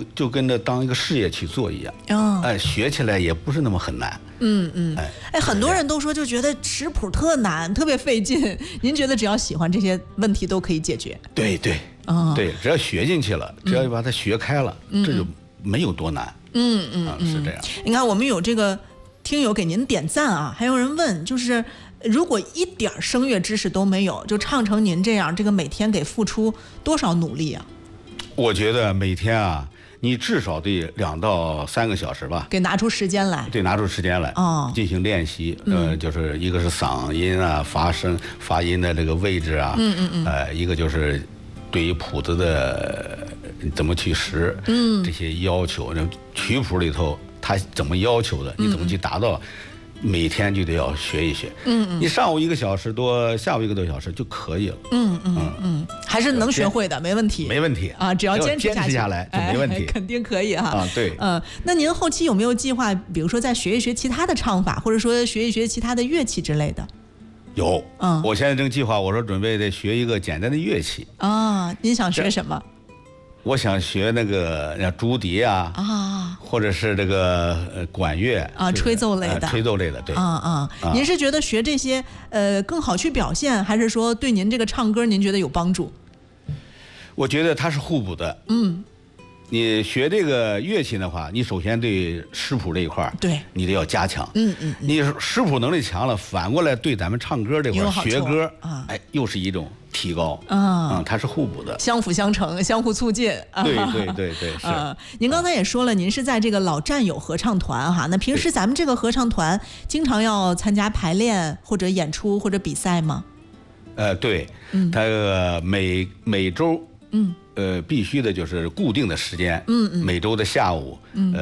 就跟着当一个事业去做一样。学起来也不是那么很难。 很多人都说就觉得食谱特难，特别费劲。您觉得只要喜欢，这些问题都可以解决？ 对，只要学进去了，只要把它学开了，这就没有多难。是这样。 你看，我们有这个听友给您点赞啊，还有人问，就是如果一点声乐知识都没有，就唱成您这样，这个每天给付出多少努力啊？ 我觉得每天啊，你至少得2到3个小时吧， 给拿出时间来。 对，拿出时间来进行练习。就是一个是嗓音啊、发音的这个位置啊，一个就是对于谱子的怎么去识，这些要求，曲谱里头它怎么要求的，你怎么去达到，每天就得要学一学。你上午1个小时多，下午1个多小时就可以了。 还是能学会的，没问题。 没问题啊，只要坚持下来就没问题， 肯定可以哈。 对。 那您后期有没有计划，比如说再学一学其他的唱法，或者说学一学其他的乐器之类的？ 有。我现在正计划，我说准备得学一个简单的乐器。 您想学什么？ 我想学那个竹笛啊，或者是这个管乐啊， 吹奏类的。 吹奏类的，对。 您是觉得学这些更好去表现，还是说对您这个唱歌您觉得有帮助？ 我觉得它是互补的。你学这个乐器的话，你首先对识谱这一块， 对， 你得要加强。你识谱能力强了，反过来对咱们唱歌这块学歌又是一种提高。它是互补的， 相辅相成，相互促进。 对，是。 您刚才也说了，您是在这个老战友合唱团哈。那平时咱们这个合唱团经常要参加排练或者演出或者比赛吗？ 对，它每周必须的就是固定的时间，每周的下午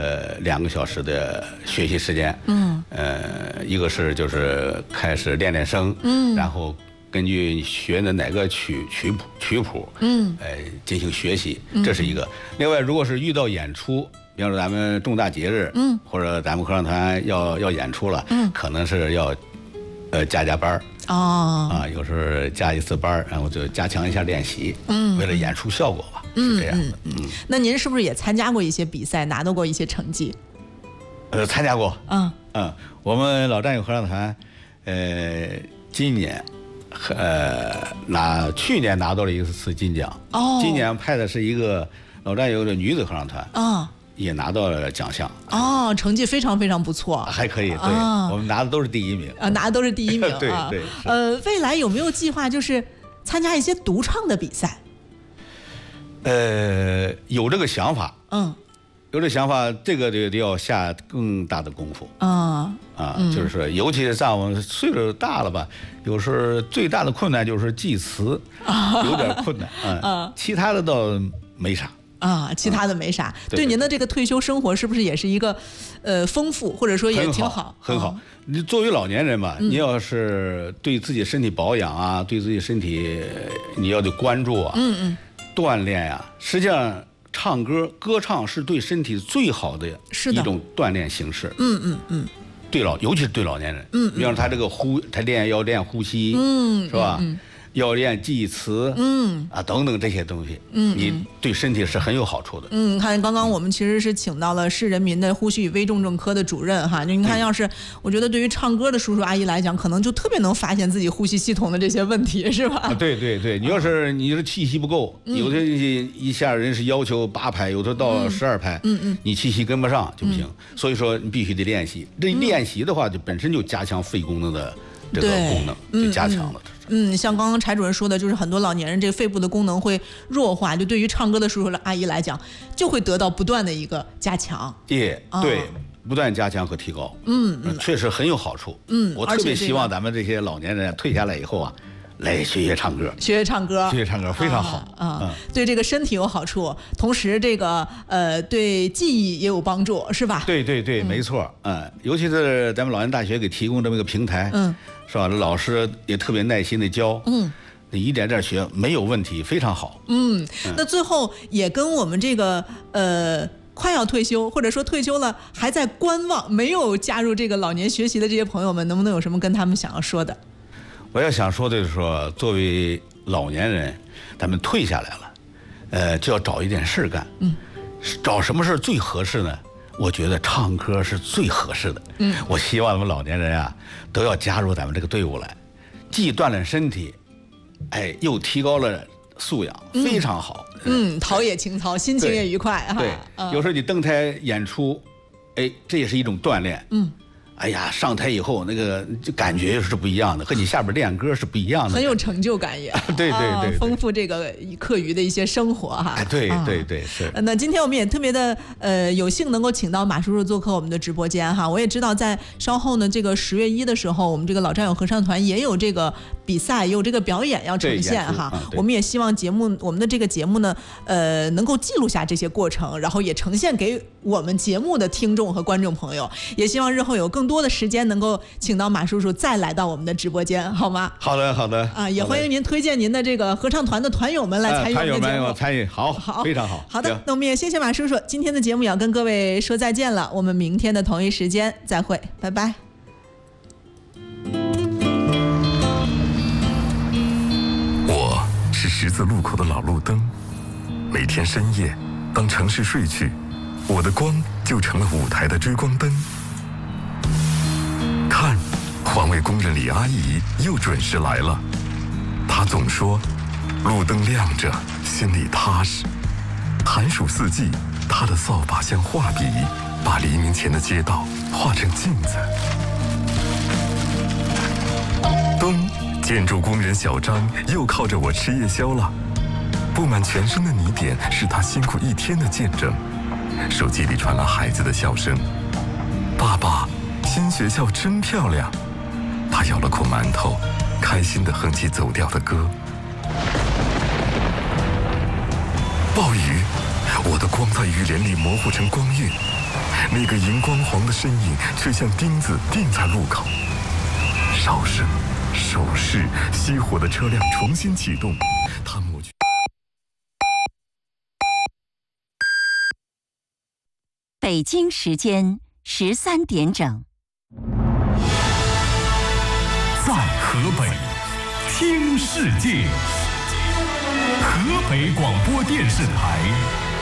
，2个小时的学习时间，一个是就是开始练声，然后根据学的哪个曲谱，进行学习，这是一个。另外，如果是遇到演出，比方说咱们重大节日，或者咱们合唱团要演出了，可能是要加班。有时候加1次班，然后就加强一下练习，为了演出效果吧，是这样的。 那您是不是也参加过一些比赛，拿到过一些成绩？ 参加过。我们老战友合唱团，今年，去年拿到了1次金奖。今年派的是一个老战友的女子合唱团。也拿到了奖项。 成绩非常非常不错， 还可以。对，我们拿的都是第1名。 拿的都是第1名。 对。 未来有没有计划就是参加一些独唱的比赛？ 有这个想法。有这想法，这个得要下更大的功夫。就是说，尤其是像我们岁数大了吧，有时候最大的困难就是记词，有点困难。其他的倒没啥。 其他的没啥。对您的这个退休生活是不是也是一个丰富，或者说也挺好？ 很好。你作为老年人嘛，你要是对自己身体保养啊，对自己身体你要得关注啊，锻炼呀。实际上，歌唱是对身体最好的一种锻炼形式。尤其是对老年人。比方说他这个他要练呼吸，是吧？要练记词，等等这些东西，你对身体是很有好处的。 看刚刚我们其实是请到了市人民的呼吸与危重症科的主任哈，您看要是我觉得对于唱歌的叔叔阿姨来讲，可能就特别能发现自己呼吸系统的这些问题，是吧？ 对，你要是你的气息不够，有的一下人是要求8拍，有的到12拍，你气息跟不上就不行。所以说你必须得练习。这练习的话，就本身就加强肺功能的这个功能，就加强了。 像刚刚柴主任说的，就是很多老年人这个肺部的功能会弱化，就对于唱歌的叔叔阿姨来讲，就会得到不断的一个加强。 对，不断加强和提高。确实很有好处。我特别希望咱们这些老年人退下来以后啊，来学唱歌， 学唱歌非常好。 对这个身体有好处，同时这个对记忆也有帮助，是吧？ 对，没错。尤其是咱们老年大学给提供这么一个平台，是吧？老师也特别耐心的教，你一点点学没有问题，非常好。 那最后也跟我们这个快要退休或者说退休了还在观望没有加入这个老年学习的这些朋友们，能不能有什么跟他们想要说的？ 我要想说的就是说，作为老年人，咱们退下来了，就要找一点事干。 找什么事最合适呢？我觉得唱歌是最合适的。我希望我们老年人啊，都要加入咱们这个队伍来，既锻炼身体，哎，又提高了素养，非常好。 陶冶情操，心情也愉快哈。 对，有时候你登台演出，哎，这也是一种锻炼。哎呀，上台以后那个就感觉是不一样的，和你下边练歌是不一样的， 很有成就感也。 对， 丰富这个课余的一些生活哈。 对，是。 那今天我们也特别的有幸能够请到马叔叔做客我们的直播间哈。我也知道在稍后呢，这个10月1的时候，我们这个老战友合唱团也有这个比赛，有这个表演要呈现哈。我们也希望我们的这个节目呢，能够记录下这些过程，然后也呈现给我们节目的听众和观众朋友。也希望日后有更多的时间能够请到马叔叔再来到我们的直播间，好吗？ 好的啊，也欢迎您推荐您的这个合唱团的团友们来参与我们的节目。 团友们参与，好，非常好。 好的，那我们也谢谢马叔叔，今天的节目也要跟各位说再见了，我们明天的同一时间再会，拜拜。 我是十字路口的老路灯，每天深夜，当城市睡去，我的光就成了舞台的追光灯。看，环卫工人李阿姨又准时来了。她总说，路灯亮着，心里踏实。寒暑四季，她的扫把像画笔，把黎明前的街道画成镜子。冬，建筑工人小张又靠着我吃夜宵了。布满全身的泥点是他辛苦一天的见证。手机里传来孩子的笑声：“爸爸，新学校真漂亮。”他咬了口馒头，开心地哼起走调的歌。暴雨，我的光在雨帘里模糊成光晕，那个荧光黄的身影却像钉子钉在路口。哨声、手势，熄火的车辆重新启动，他抹去。 北京时间13点整。 在河北，听世界。河北广播电视台